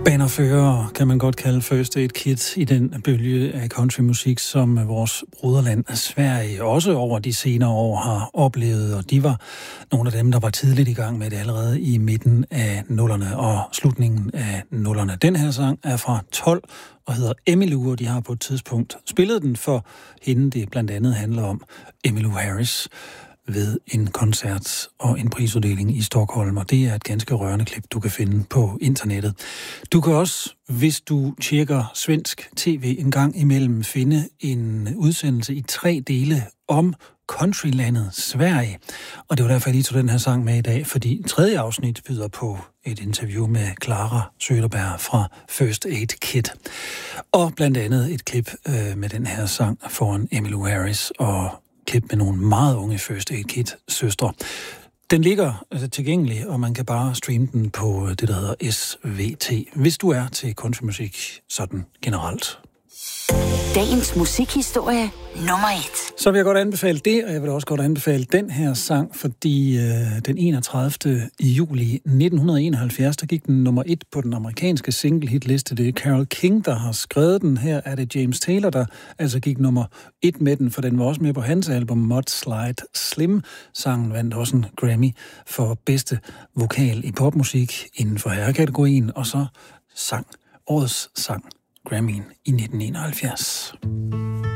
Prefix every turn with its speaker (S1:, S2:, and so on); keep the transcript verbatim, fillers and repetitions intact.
S1: Banerfører kan man godt kalde First Aid Kit i den bølge af countrymusik, som vores broderland Sverige også over de senere år har oplevet, og de var nogle af dem, der var tidligt i gang med det allerede i midten af nullerne og slutningen af nullerne. Den her sang er fra tolv og hedder Emmylou, og de har på et tidspunkt spillet den for hende, det blandt andet handler om, Emmylou Harris, ved en koncert og en prisuddeling i Stockholm, og det er et ganske rørende klip, du kan finde på internettet. Du kan også, hvis du tjekker svensk tv en gang imellem, finde en udsendelse i tre dele om countrylandet Sverige. Og det var derfor, jeg lige tog den her sang med i dag, fordi tredje afsnit byder på et interview med Clara Söderberg fra First Aid Kit. Og blandt andet et klip øh, med den her sang foran Emmylou Harris og klip med nogle meget unge First Aid Kit-søstre. Den ligger altså tilgængelig, og man kan bare streame den på det, der hedder S V T, hvis du er til countrymusik sådan generelt.
S2: Dagens musikhistorie nummer et.
S1: Så vil jeg godt anbefale det, og jeg vil også godt anbefale den her sang, fordi øh, den enogtredivte juli nitten enoghalvfjerds, der gik den nummer et på den amerikanske single-hit-liste. Det er Carole King, der har skrevet den. Her er det James Taylor, der altså gik nummer et med den, for den var også med på hans album Mudslide Slim. Sangen vandt også en Grammy for bedste vokal i popmusik inden for herrekategorien, og så sang årets sang Grammy'en i nitten enoghalvfjerds.